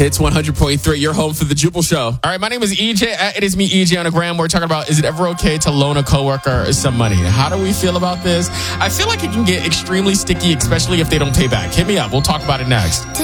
Hits 100.3, your home for the Jubal Show. All right, my name is EJ. It is me, EJ, on the gram. We're talking about, is it ever okay to loan a coworker some money? How do we feel about this? I feel like it can get extremely sticky, especially if they don't pay back. Hit me up. We'll talk about it next.